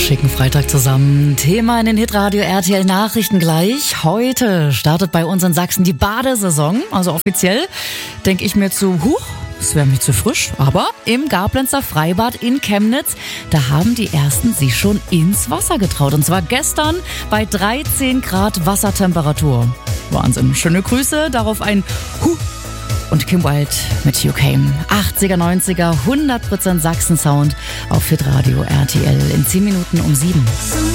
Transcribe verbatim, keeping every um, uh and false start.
schicken Freitag zusammen. Thema in den Hitradio R T L Nachrichten gleich. Heute startet bei uns in Sachsen die Badesaison. Also offiziell denke ich mir zu, huch, es wäre mir zu frisch. Aber im Gablenzer Freibad in Chemnitz, da haben die Ersten sich schon ins Wasser getraut. Und zwar gestern bei dreizehn Grad Wassertemperatur. Wahnsinn. Schöne Grüße, darauf ein Huh. Und Kim Wilde mit You Came. achtziger, neunziger, hundert Prozent Sachsen-Sound auf Hitradio R T L in zehn Minuten um sieben.